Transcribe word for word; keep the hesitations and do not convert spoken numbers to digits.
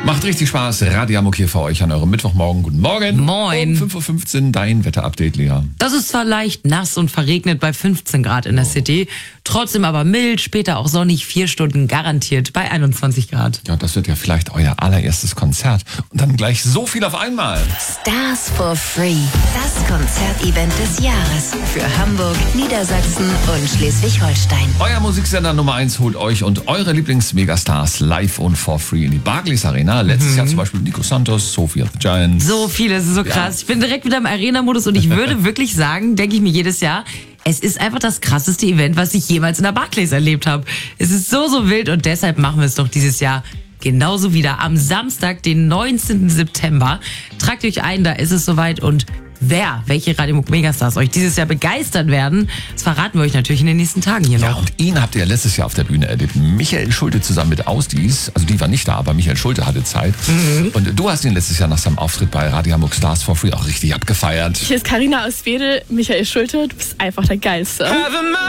Macht richtig Spaß. Radio Hamburg hier für euch an eurem Mittwochmorgen. Guten Morgen. Moin. Um fünf Uhr fünfzehn dein Wetterupdate, Lea. Das ist zwar leicht nass und verregnet bei fünfzehn Grad in der Oh. City, trotzdem aber mild, später auch sonnig, vier Stunden garantiert bei einundzwanzig Grad. Ja, das wird ja vielleicht euer allererstes Konzert. Und dann gleich so viel auf einmal. Stars for Free. Das Konzertevent des Jahres für Hamburg, Niedersachsen und Schleswig-Holstein. Euer Musiksender Nummer eins holt euch und eure Lieblings-Megastars live und for free in die Barclays Arena. Letztes Jahr zum Beispiel Nico Santos, Sophie of the Giants. So viel, es ist so krass. Ich bin direkt wieder im Arena-Modus und ich würde wirklich sagen, denke ich mir jedes Jahr, es ist einfach das krasseste Event, was ich jemals in der Barclays erlebt habe. Es ist so, so wild und deshalb machen wir es doch dieses Jahr genauso wieder. Am Samstag, den neunzehnten September. Tragt euch ein, da ist es soweit und wer, welche Radio Megastars euch dieses Jahr begeistern werden, das verraten wir euch natürlich in den nächsten Tagen hier Ja, noch. und ihn habt ihr letztes Jahr auf der Bühne erlebt. Michael Schulte zusammen mit Ausdies. Also die war nicht da, aber Michael Schulte hatte Zeit. Mhm. Und du hast ihn letztes Jahr nach seinem Auftritt bei Radio Hamburg Stars for Free auch richtig abgefeiert. Hier ist Carina aus Wedel, Michael Schulte, du bist einfach der Geilste.